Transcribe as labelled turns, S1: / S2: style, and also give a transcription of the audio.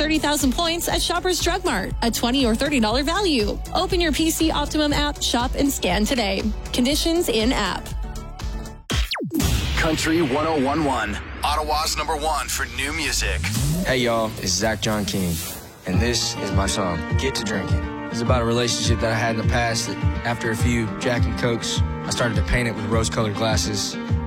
S1: 30,000 points at Shoppers Drug Mart, a $20 or $30 value. Open your PC Optimum app, shop, and scan today. Conditions in app.
S2: Country 101.1, Ottawa's #1 for new music.
S3: Hey y'all, it's Zach John King, and this is my song, Get to Drinking. It's about a relationship that I had in the past that after a few Jack and Cokes, I started to paint it with rose-colored glasses.